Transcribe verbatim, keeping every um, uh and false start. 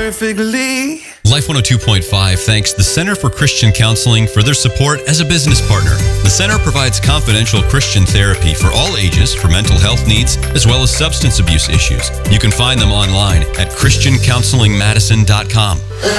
perfectly. Life one oh two point five thanks the Center for Christian Counseling for their support as a business partner. The center provides confidential Christian therapy for all ages for mental health needs as well as substance abuse issues. You can find them online at christian counseling madison dot com.